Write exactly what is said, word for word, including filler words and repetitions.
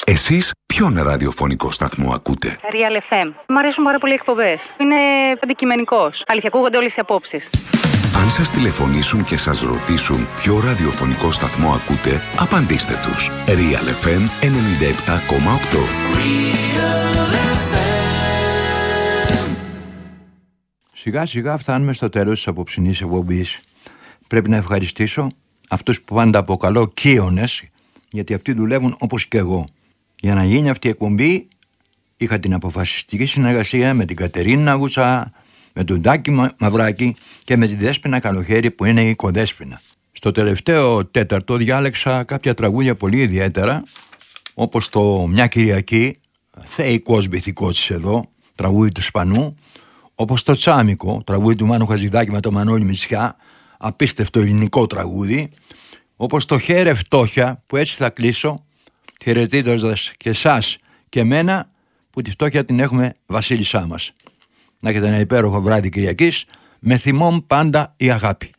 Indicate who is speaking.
Speaker 1: Εσείς ποιον ραδιοφωνικό σταθμό ακούτε?
Speaker 2: Real εφ εμ. Μ' αρέσουν πάρα πολύ οι εκπομπές. Είναι αντικειμενικός. Αλήθεια, ακούγονται όλες οι απόψεις.
Speaker 1: Αν σας τηλεφωνήσουν και σας ρωτήσουν ποιο ραδιοφωνικό σταθμό ακούτε, απαντήστε τους. Real εφ εμ ενενήντα επτά κόμμα οκτώ.
Speaker 3: Σιγά σιγά φτάνουμε στο τέλος της απόψινής εκπομπής. Πρέπει να ευχαριστήσω αυτούς που πάντα αποκαλώ κύονες, γιατί αυτοί δουλεύουν όπως και εγώ. Για να γίνει αυτή η εκπομπή είχα την αποφασιστική συνεργασία με την Κατερίνα Γουτσά, με τον Τάκη Μαυράκη και με την Δέσποινα Καλοχέρη που είναι η οικοδέσποινα. Στο τελευταίο τέταρτο διάλεξα κάποια τραγούδια πολύ ιδιαίτερα, όπως το «Μια Κυριακή», θεϊκός βυθικός εδώ, τραγούδι του Σπανού, όπως το «Τσάμικο», τραγούδι του Μάνου Χατζηδάκη με το Μανώλη Μητσιά, απίστευτο ελληνικό τραγούδι, όπως το «Χαίρε φτώχεια», που έτσι θα κλείσω, χαιρετίζοντας και εσάς και εμένα που τη φτώχεια την έχουμε βασίλισσά μας. Να έχετε ένα υπέροχο βράδυ Κυριακής, με θυμόν πάντα η αγάπη.